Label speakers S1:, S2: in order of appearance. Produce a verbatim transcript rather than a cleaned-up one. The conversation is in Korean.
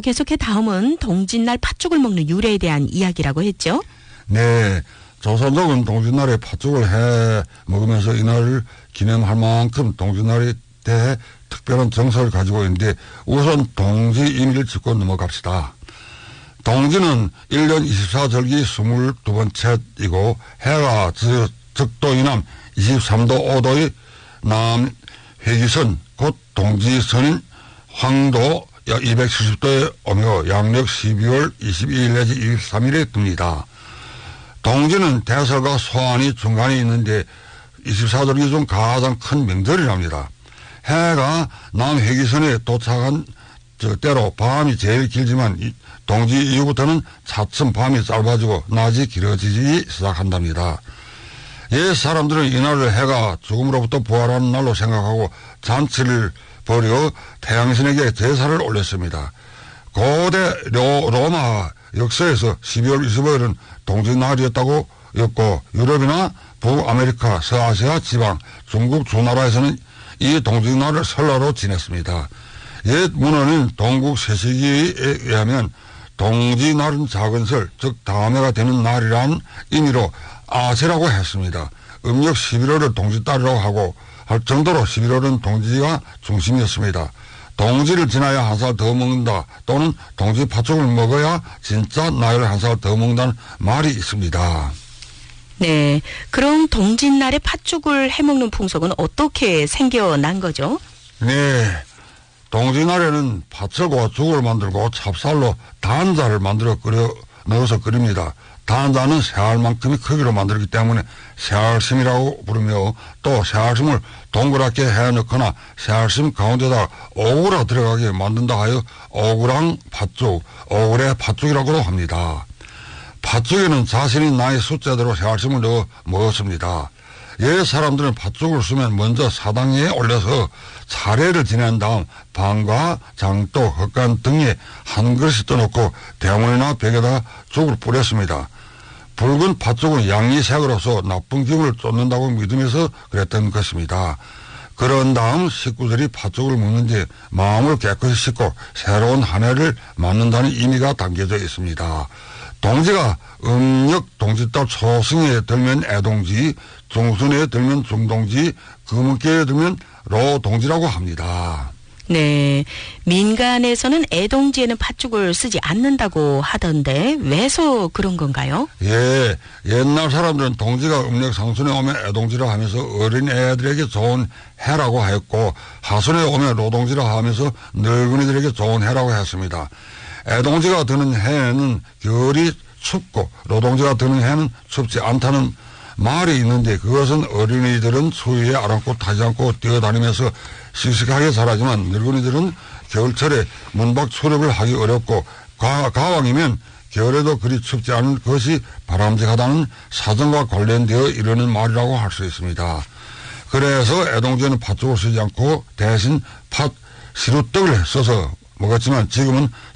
S1: 계속해 다음은 동짓날 팥죽을 먹는 유래에 대한 이야기라고 했죠.
S2: 네. 조선족은 동짓날에 팥죽을 해 먹으면서 이날을 기념할 만큼 동짓날에 대해 특별한 정서를 가지고 있는데 우선 동지 의미를 짚고 넘어갑시다. 동지는 일 년 이십사 절기 이십이 번째이고 해가 적도 이남 이십삼 도 오 도의 남 회기선 곧 동지선인 황도 약 이백칠십 도에 오며 양력 십이월 이십이일 내지 이십삼일에 듭니다. 동지는 대설과 소환이 중간에 있는데 이십사 절기 중 가장 큰 명절이랍니다. 해가 남회기선에 도착한 때로 밤이 제일 길지만 동지 이후부터는 차츰 밤이 짧아지고 낮이 길어지기 시작한답니다. 옛 사람들은 이날을 해가 죽음으로부터 부활하는 날로 생각하고 잔치를 벌여 태양신에게 제사를 올렸습니다. 고대 로마 역사에서 십이월 이십오일은 동짓날이었다고 였고 유럽이나 북아메리카, 서아시아 지방, 중국 주나라에서는 이 동짓날을 설날로 지냈습니다. 옛 문헌인 동국 세시기에 의하면 동짓날은 작은 설, 즉 다음 해가 되는 날이란 의미로 아세라고 했습니다. 음력 십일월을 동짓달이라고 하고 할 정도로 십일월은 동지가 중심이었습니다. 동지를 지나야 한 살 더 먹는다 또는 동지 팥죽을 먹어야 진짜 나이를 한 살 더 먹는다는 말이 있습니다.
S1: 네, 그럼 동짓날에 팥죽을 해먹는 풍속은 어떻게 생겨난 거죠?
S2: 네, 동짓날에는 팥죽과 죽을 만들고 찹쌀로 단자를 만들어 끓여 넣어서 끓입니다. 단자는 새알만큼의 크기로 만들기 때문에 새알심이라고 부르며 또 새알심을 동그랗게 해 넣거나 새알심 가운데다 오구라 들어가게 만든다 하여 오구랑 팥죽, 오구레 팥죽이라고도 합니다. 팥죽에는 자신이 나이 숫자대로 새알심을 넣어 먹었습니다. 옛 사람들은 팥죽을 쓰면 먼저 사당 위에 올려서 차례를 지낸 다음 방과 장독, 헛간 등에 한 그릇씩 떠놓고 대문이나 벽에다가 죽을 뿌렸습니다. 붉은 팥죽은 양리색으로서 나쁜 기운을 쫓는다고 믿으면서 그랬던 것입니다. 그런 다음 식구들이 팥죽을 먹는 뒤 마음을 깨끗이 씻고 새로운 한 해를 맞는다는 의미가 담겨져 있습니다. 동지가 음력 동짓달 초승에 들면 애동지, 중순에 들면 중동지, 금은깨에 들면 로동지라고 합니다.
S1: 네, 민간에서는 애동지에는 팥죽을 쓰지 않는다고 하던데 왜서 그런 건가요?
S2: 예, 옛날 사람들은 동지가 음력 상순에 오면 애동지라 하면서 어린 애들에게 좋은 해라고 했고 하순에 오면 로동지라 하면서 늙은이들에게 좋은 해라고 했습니다. 애동지가 드는 해에는 겨울이 춥고 로동지가 드는 해는 춥지 않다는 말이 있는데 그것은 어린이들은 추위에 아랑곳 타지 않고 뛰어다니면서 씩씩하게 자라지만 늙은이들은 겨울철에 문밖 출입을 하기 어렵고 가, 가왕이면 겨울에도 그리 춥지 않은 것이 바람직하다는 사정과 관련되어 이르는 말이라고 할 수 있습니다. 그래서 애동지에는 팥죽을 쓰지 않고 대신 팥 시루떡을 써서 먹었지만 지금은